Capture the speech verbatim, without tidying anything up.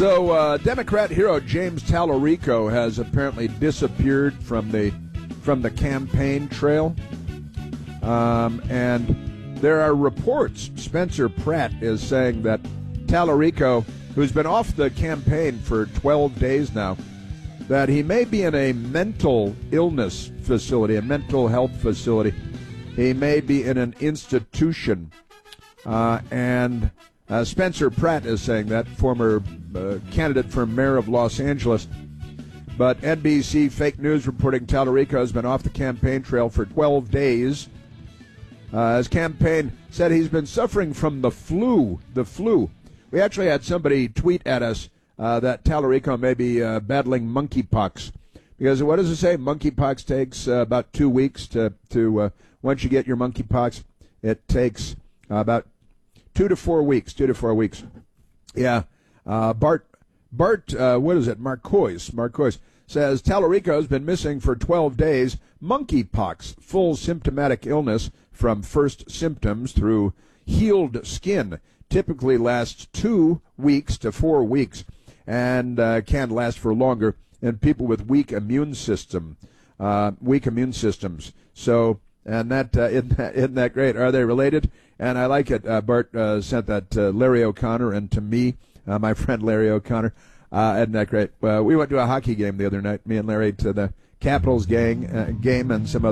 So, uh, Democrat hero James Tallarico has apparently disappeared from the from the campaign trail, um, and there are reports. Spencer Pratt is saying that Tallarico, who's been off the campaign for twelve days now, that he may be in a mental illness facility, a mental health facility. He may be in an institution, uh, and. Uh, Spencer Pratt is saying that, former uh, candidate for mayor of Los Angeles. But N B C fake news reporting Tallarico has been off the campaign trail for twelve days. Uh, his campaign said he's been suffering from the flu. The flu. We actually had somebody tweet at us uh, that Tallarico may be uh, battling monkeypox. Because what does it say? Monkeypox takes uh, about two weeks to, to uh, once you get your monkeypox, it takes uh, about Two to four weeks. Two to four weeks. Yeah. Uh, Bart, Bart, uh, what is it? Marcois. Marcois says Tallarico has been missing for twelve days. Monkeypox, full symptomatic illness from first symptoms through healed skin, typically lasts two weeks to four weeks, and uh, can last for longer in people with weak immune system, uh, weak immune systems. So, and that uh, isn't that isn't that great? Are they related? And I like it. Uh, Bart uh, sent that to Larry O'Connor and to me, uh, my friend Larry O'Connor. Uh, isn't that great? Uh, we went to a hockey game the other night, me and Larry, to the Capitals gang, uh, game and some other